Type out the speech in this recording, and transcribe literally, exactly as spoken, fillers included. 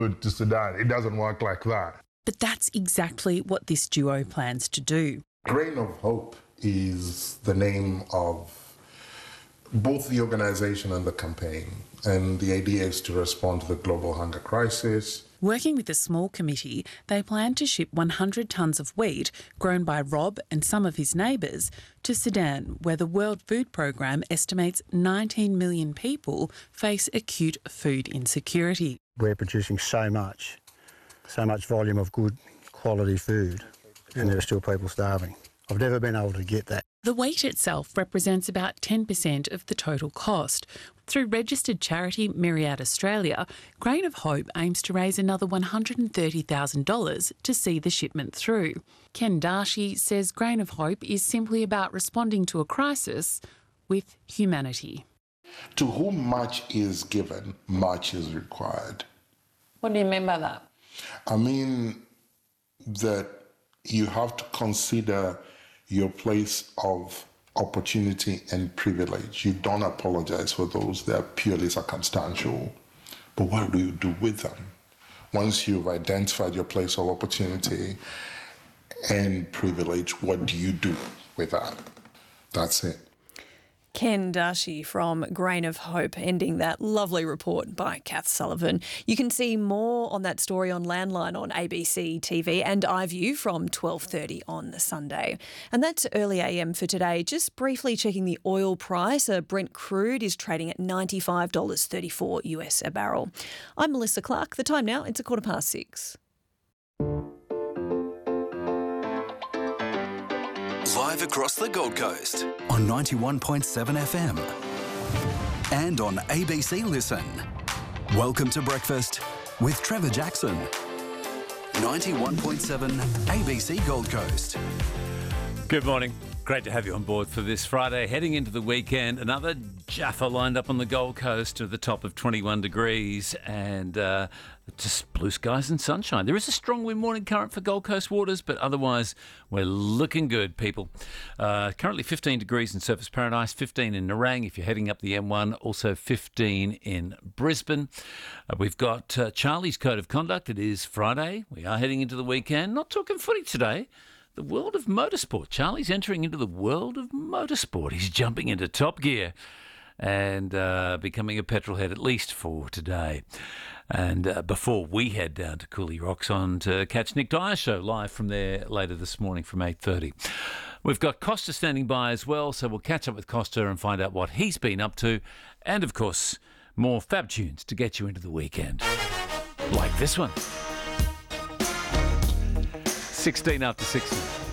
food to Sudan. It doesn't work like that. But that's exactly what this duo plans to do. Grain of Hope is the name of both the organisation and the campaign. And the idea is to respond to the global hunger crisis. Working with a small committee, they plan to ship one hundred tonnes of wheat grown by Rob and some of his neighbours to Sudan, where the World Food Programme estimates nineteen million people face acute food insecurity. We're producing so much, so much volume of good quality food, and there are still people starving. I've never been able to get that. The wheat itself represents about ten percent of the total cost. Through registered charity Myriad Australia, Grain of Hope aims to raise another one hundred thirty thousand dollars to see the shipment through. Ken Darshi says Grain of Hope is simply about responding to a crisis with humanity. To whom much is given, much is required. What do you mean by that? I mean that you have to consider your place of opportunity and privilege. You don't apologize for those that are purely circumstantial. But what do you do with them? Once you've identified your place of opportunity and privilege, what do you do with that? That's it. Ken Darshi from Grain of Hope, ending that lovely report by Kath Sullivan. You can see more on that story on Landline on A B C T V and iView from twelve thirty on Sunday. And that's early A M for today. Just briefly checking the oil price. A Brent crude is trading at ninety-five dollars thirty-four US a barrel. I'm Melissa Clark. The time now, it's a quarter past six. Live across the Gold Coast on ninety-one point seven F M and on A B C Listen. Welcome to Breakfast with Trevor Jackson. ninety-one point seven A B C Gold Coast. Good morning. Great to have you on board for this Friday. Heading into the weekend, another Jaffa lined up on the Gold Coast to the top of twenty-one degrees and uh, just blue skies and sunshine. There is a strong wind warning current for Gold Coast waters, but otherwise we're looking good, people. Uh, currently fifteen degrees in Surfers Paradise, fifteen in Nerang if you're heading up the M one, also fifteen in Brisbane. Uh, we've got uh, Charlie's Code of Conduct. It is Friday. We are heading into the weekend. Not talking footy today. The world of motorsport. Charlie's entering into the world of motorsport. He's jumping into top gear and uh, becoming a petrol head, at least for today. And uh, before we head down to Cooley Rocks on to catch Nick Dyer show live from there later this morning from eight thirty. We've got Costa standing by as well, so we'll catch up with Costa and find out what he's been up to. And, of course, more fab tunes to get you into the weekend. Like this one. sixteen after sixty.